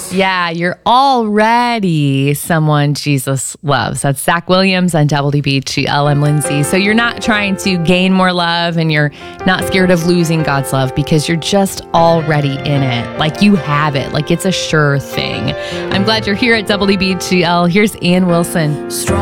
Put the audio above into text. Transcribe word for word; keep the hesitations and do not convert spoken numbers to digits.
Yeah, you're already someone Jesus loves. That's Zach Williams on W D B G L. I'm Lindsay. So you're not trying to gain more love and you're not scared of losing God's love because you're just already in it. Like you have it. Like it's a sure thing. I'm glad you're here at W D B G L. Here's Ann Wilson.